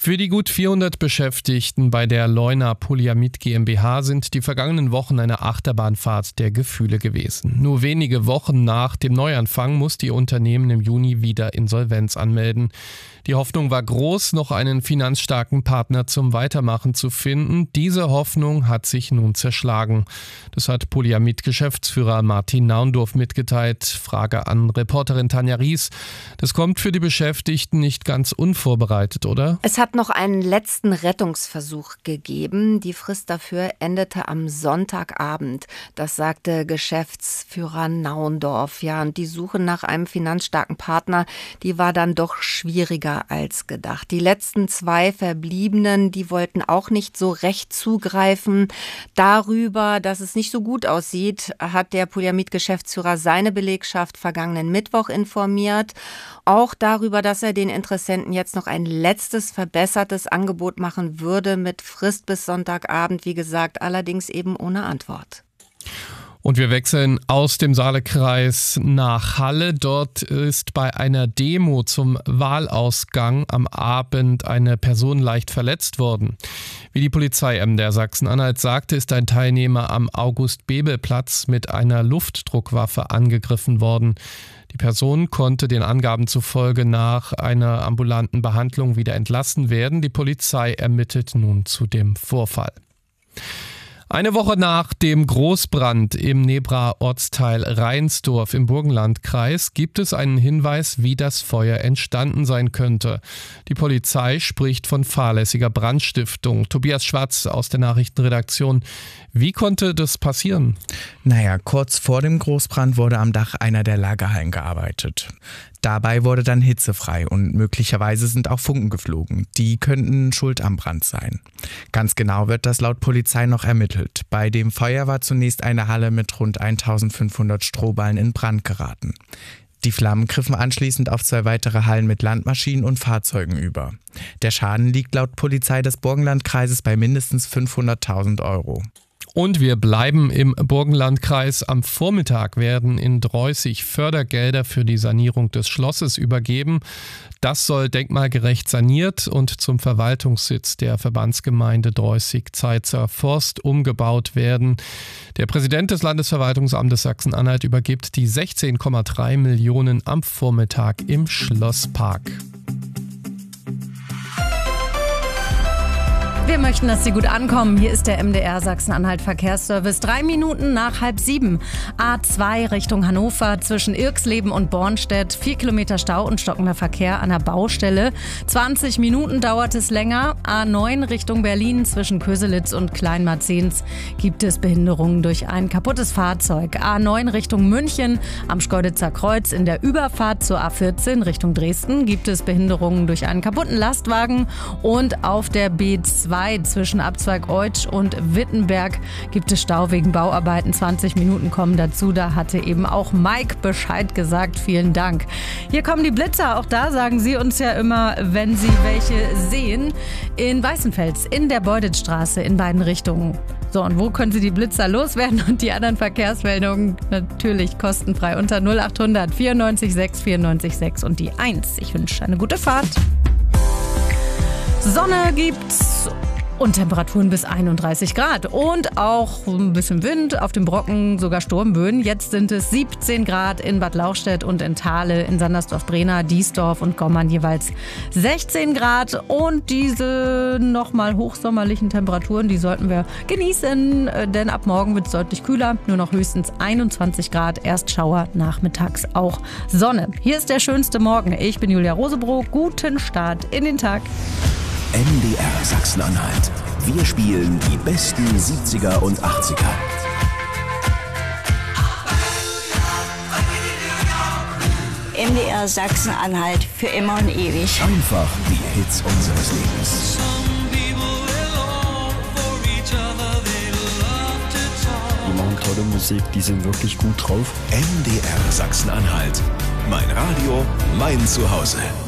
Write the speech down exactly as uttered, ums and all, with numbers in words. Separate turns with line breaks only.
Für die gut vierhundert Beschäftigten bei der Leuna Polyamid GmbH sind die vergangenen Wochen eine Achterbahnfahrt der Gefühle gewesen. Nur wenige Wochen nach dem Neuanfang musste ihr Unternehmen im Juni wieder Insolvenz anmelden. Die Hoffnung war groß, noch einen finanzstarken Partner zum Weitermachen zu finden. Diese Hoffnung hat sich nun zerschlagen. Das hat Polyamid-Geschäftsführer Martin Naundorf mitgeteilt. Frage an Reporterin Tanja Ries. Das kommt für die Beschäftigten nicht ganz unvorbereitet, oder?
Es hat noch einen letzten Rettungsversuch gegeben. Die Frist dafür endete am Sonntagabend. Das sagte Geschäftsführer Naundorf. Ja, und die Suche nach einem finanzstarken Partner, die war dann doch schwieriger als gedacht. Die letzten zwei Verbliebenen, die wollten auch nicht so recht zugreifen. Darüber, dass es nicht so gut aussieht, hat der Polyamid-Geschäftsführer seine Belegschaft vergangenen Mittwoch informiert. Auch darüber, dass er den Interessenten jetzt noch ein letztes verbessertes Angebot machen würde mit Frist bis Sonntagabend, wie gesagt, allerdings eben ohne Antwort.
Und wir wechseln aus dem Saalekreis nach Halle. Dort ist bei einer Demo zum Wahlausgang am Abend eine Person leicht verletzt worden. Wie die Polizei M D R Sachsen-Anhalt sagte, ist ein Teilnehmer am August-Bebel-Platz mit einer Luftdruckwaffe angegriffen worden. Die Person konnte den Angaben zufolge nach einer ambulanten Behandlung wieder entlassen werden. Die Polizei ermittelt nun zu dem Vorfall. Eine Woche nach dem Großbrand im Nebra Ortsteil Reinsdorf im Burgenlandkreis gibt es einen Hinweis, wie das Feuer entstanden sein könnte. Die Polizei spricht von fahrlässiger Brandstiftung. Tobias Schwarz aus der Nachrichtenredaktion. Wie konnte das passieren?
Naja, kurz vor dem Großbrand wurde am Dach einer der Lagerhallen gearbeitet. Dabei wurde dann hitzefrei und möglicherweise sind auch Funken geflogen. Die könnten schuld am Brand sein. Ganz genau wird das laut Polizei noch ermittelt. Bei dem Feuer war zunächst eine Halle mit rund eintausendfünfhundert Strohballen in Brand geraten. Die Flammen griffen anschließend auf zwei weitere Hallen mit Landmaschinen und Fahrzeugen über. Der Schaden liegt laut Polizei des Burgenlandkreises bei mindestens fünfhunderttausend Euro.
Und wir bleiben im Burgenlandkreis. Am Vormittag werden in Droyßig Fördergelder für die Sanierung des Schlosses übergeben. Das soll denkmalgerecht saniert und zum Verwaltungssitz der Verbandsgemeinde Droyßig-Zeitzer Forst umgebaut werden. Der Präsident des Landesverwaltungsamtes Sachsen-Anhalt übergibt die sechzehn Komma drei Millionen am Vormittag im Schlosspark.
Wir möchten, dass Sie gut ankommen. Hier ist der M D R Sachsen-Anhalt Verkehrsservice. Drei Minuten nach halb sieben. A zwei Richtung Hannover zwischen Irxleben und Bornstedt. Vier Kilometer Stau und stockender Verkehr an der Baustelle. zwanzig Minuten dauert es länger. A neun Richtung Berlin zwischen Köselitz und Kleinmarzens gibt es Behinderungen durch ein kaputtes Fahrzeug. A neun Richtung München am Schkeuditzer Kreuz in der Überfahrt zur A vierzehn Richtung Dresden gibt es Behinderungen durch einen kaputten Lastwagen. Und auf der B zwei zwischen Abzweig Eutsch und Wittenberg gibt es Stau wegen Bauarbeiten. zwanzig Minuten kommen dazu. Da hatte eben auch Mike Bescheid gesagt. Vielen Dank. Hier kommen die Blitzer. Auch da sagen Sie uns ja immer, wenn Sie welche sehen. In Weißenfels, in der Beuditzstraße, in beiden Richtungen. So, und wo können Sie die Blitzer loswerden und die anderen Verkehrsmeldungen natürlich kostenfrei unter null acht hundert vierundneunzig sechs vierundneunzig sechs und die eins. Ich wünsche eine gute Fahrt. Sonne gibt's und Temperaturen bis einunddreißig Grad und auch ein bisschen Wind, auf dem Brocken sogar Sturmböen. Jetzt sind es siebzehn Grad in Bad Lauchstädt und in Thale, in Sandersdorf-Brena, Diesdorf und Gommern jeweils sechzehn Grad. Und diese nochmal hochsommerlichen Temperaturen, die sollten wir genießen, denn ab morgen wird es deutlich kühler, nur noch höchstens einundzwanzig Grad, erst Schauer, nachmittags auch Sonne. Hier ist der schönste Morgen. Ich bin Julia Rosebrock. Guten Start in den Tag.
M D R Sachsen-Anhalt. Wir spielen die besten siebziger und achtziger.
M D R Sachsen-Anhalt für immer und ewig.
Einfach die Hits unseres Lebens.
Die machen tolle Musik, die sind wirklich gut drauf.
M D R Sachsen-Anhalt. Mein Radio, mein Zuhause.